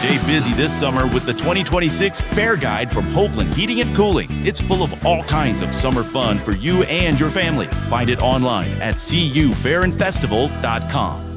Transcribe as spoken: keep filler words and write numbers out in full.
Stay busy this summer with the twenty twenty-six Fair Guide from Hopeland Heating and Cooling. It's full of all kinds of summer fun for you and your family. Find it online at c u fair and festival dot com.